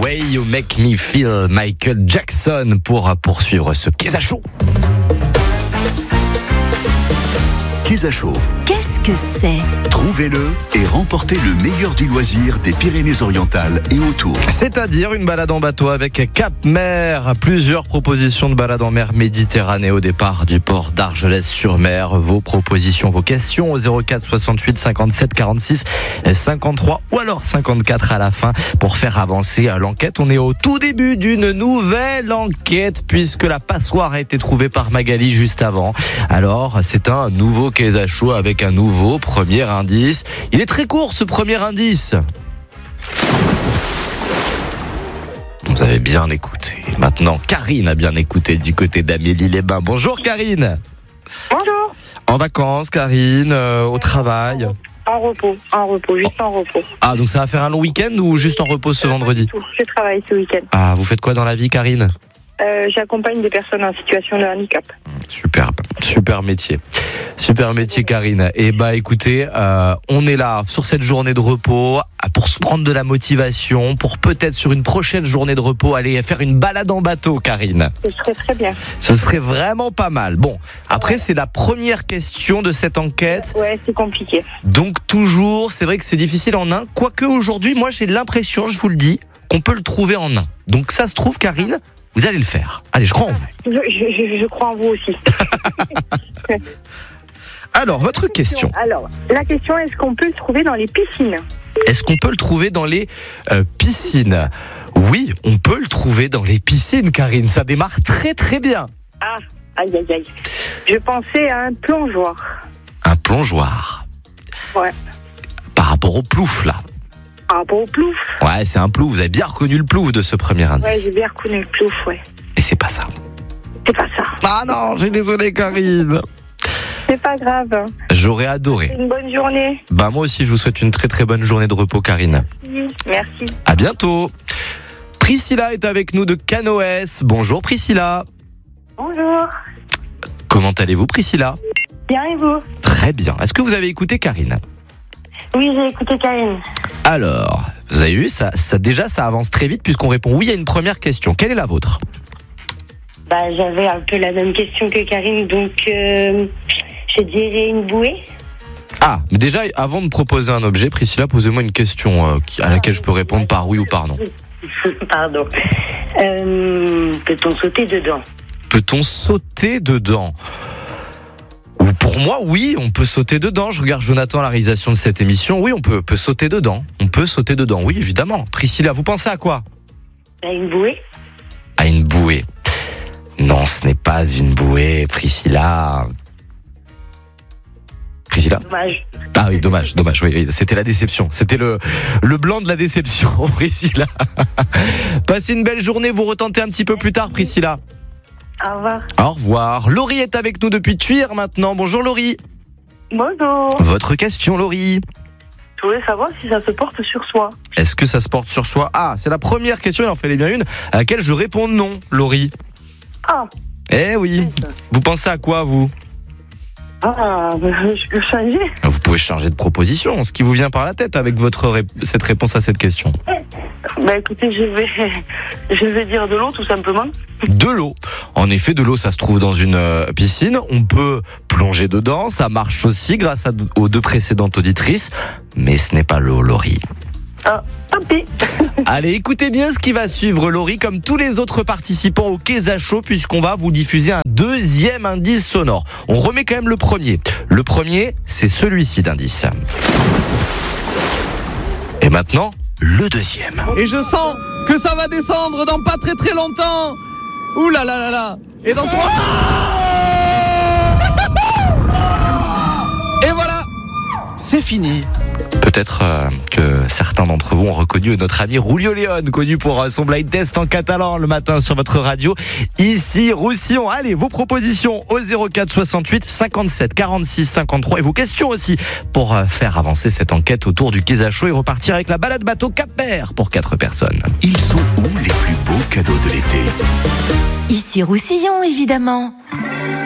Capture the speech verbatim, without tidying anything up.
Way You Make Me Feel, Michael Jackson, pour poursuivre ce Keza Show. Keza Show. Qu'est-ce que c'est ? Trouvez-le et remportez le meilleur du loisir des Pyrénées-Orientales et autour. C'est-à-dire une balade en bateau avec Cap Mer. Plusieurs propositions de balade en mer Méditerranée au départ du port d'Argelès-sur-Mer. Vos propositions, vos questions au zéro quatre soixante-huit cinquante-sept quarante-six cinquante-trois ou alors cinquante-quatre à la fin pour faire avancer l'enquête. On est au tout début d'une nouvelle enquête puisque la passoire a été trouvée par Magali juste avant. Alors, c'est un nouveau Keza Show avec un nouveau premier indice. Il est très court ce premier indice. Vous avez bien écouté. Maintenant, Karine a bien écouté du côté d'Amélie-les-Bains. Bonjour Karine. Bonjour. En vacances, Karine, euh, au travail. En repos, en repos, juste en repos. Ah, donc ça va faire un long week-end ou juste en repos ce vendredi ? Je travaille ce week-end. Ah, vous faites quoi dans la vie, Karine ? Euh, j'accompagne des personnes en situation de handicap. Superbe, super métier. Super métier, Karine. Et bah écoutez, euh, on est là sur cette journée de repos pour se prendre de la motivation, pour peut-être sur une prochaine journée de repos aller faire une balade en bateau, Karine. Ce serait très bien. Ce serait vraiment pas mal. Bon, après ouais. C'est la première question de cette enquête. Ouais, c'est compliqué. Donc toujours, c'est vrai que c'est difficile en un. Quoique aujourd'hui, moi j'ai l'impression, je vous le dis, qu'on peut le trouver en un. Donc ça se trouve, Karine, vous allez le faire. Allez, je crois en vous. Je, je, je crois en vous aussi. Alors, votre question. Alors, la question, est-ce qu'on peut le trouver dans les piscines ? Est-ce qu'on peut le trouver dans les euh, piscines ? Oui, on peut le trouver dans les piscines, Karine. Ça démarre très très bien. Ah, aïe aïe aïe. Je pensais à un plongeoir. Un plongeoir ? Ouais. Par rapport au plouf, là ? Par rapport au plouf ? Ouais, c'est un plouf. Vous avez bien reconnu le plouf de ce premier indice. Ouais, j'ai bien reconnu le plouf, ouais. Et c'est pas ça. C'est pas ça. Ah non, je suis désolé, Karine. C'est pas grave. J'aurais adoré. Une bonne journée. Bah moi aussi, je vous souhaite une très très bonne journée de repos, Karine. Merci. Merci. À bientôt. Priscilla est avec nous de Canoës. Bonjour Priscilla. Bonjour. Comment allez-vous, Priscilla ? Bien et vous ? Très bien. Est-ce que vous avez écouté Karine ? Oui, j'ai écouté Karine. Alors, vous avez vu, ça, ça déjà ça avance très vite puisqu'on répond oui à une première question. Quelle est la vôtre ? Bah, j'avais un peu la même question que Karine, donc euh, je dirais une bouée. Ah, mais déjà, avant de proposer un objet, Priscilla, posez-moi une question euh, à laquelle je peux répondre par oui ou par non. Pardon. Euh, peut-on sauter dedans ? Peut-on sauter dedans ? Ou pour moi, oui, on peut sauter dedans. Je regarde Jonathan à la réalisation de cette émission. Oui, on peut, peut sauter dedans. On peut sauter dedans, oui, évidemment. Priscilla, vous pensez à quoi ? À une bouée ? À une bouée. Non, ce n'est pas une bouée, Priscilla. Priscilla ? Dommage. Ah oui, dommage, dommage. Oui, c'était la déception. C'était le, le blanc de la déception, Priscilla. Passez une belle journée. Vous retentez un petit peu plus tard, Priscilla. Au revoir. Au revoir. Laurie est avec nous depuis Thuir maintenant. Bonjour, Laurie. Bonjour. Votre question, Laurie ? Je voulais savoir si ça se porte sur soi. Est-ce que ça se porte sur soi ? Ah, c'est la première question, il en fallait bien une, à laquelle je réponds non, Laurie. Ah. Eh oui. Vous pensez à quoi, vous ? Ah, je peux changer. Vous pouvez changer de proposition, ce qui vous vient par la tête avec votre ré- cette réponse à cette question. Bah écoutez, je vais, je vais dire de l'eau tout simplement. De l'eau. En effet, de l'eau, ça se trouve dans une euh, piscine. On peut plonger dedans. Ça marche aussi grâce à, aux deux précédentes auditrices. Mais ce n'est pas l'eau, Laurie. Ah, tant pis. Allez, écoutez bien ce qui va suivre, Laurie, comme tous les autres participants au Keza Show, puisqu'on va vous diffuser un deuxième indice sonore. On remet quand même le premier. Le premier, c'est celui-ci d'indice. Et maintenant, le deuxième. Et je sens que ça va descendre dans pas très très longtemps. Ouh là là là là. Et dans trois... Et voilà, c'est fini. Peut-être euh, que certains d'entre vous ont reconnu notre ami Julio León, connu pour euh, son blind test en catalan le matin sur votre radio. Ici, Roussillon. Allez, vos propositions au zéro quatre soixante-huit cinquante-sept quarante-six cinquante-trois et vos questions aussi pour euh, faire avancer cette enquête autour du Keza Show et repartir avec la balade bateau Cap Mer pour quatre personnes. Ils sont où les plus beaux cadeaux de l'été ? Ici Roussillon, évidemment.